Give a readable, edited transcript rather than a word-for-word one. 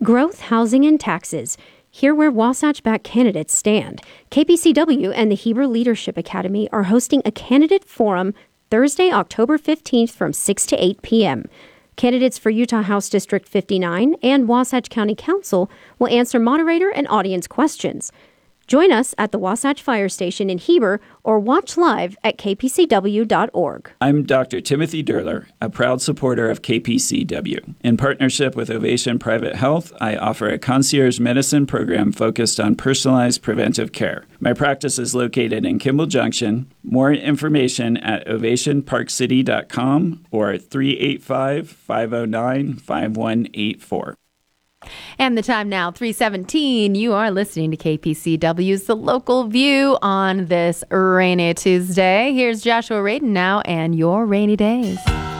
Growth, housing, and taxes. Hear where Wasatch-backed candidates stand. KPCW and the Heber Leadership Academy are hosting a candidate forum Thursday, October 15th from 6 to 8 p.m. Candidates for Utah House District 59 and Wasatch County Council will answer moderator and audience questions. Join us at the Wasatch Fire Station in Heber or watch live at kpcw.org. I'm Dr. Timothy Durler, a proud supporter of KPCW. In partnership with Ovation Private Health, I offer a concierge medicine program focused on personalized preventive care. My practice is located in Kimball Junction. More information at ovationparkcity.com or 385-509-5184. And the time now, 3:17. You are listening to KPCW's The Local View on this rainy Tuesday. Here's Joshua Radin now and your rainy days.